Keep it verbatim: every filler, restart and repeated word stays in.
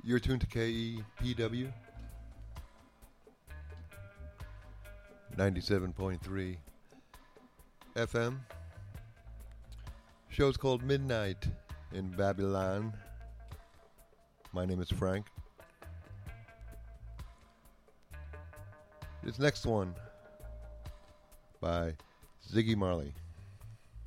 You're tuned to K E P W ninety-seven point three F M. Show's called Midnight in Babylon. My name is Frank. This next one by Ziggy Marley.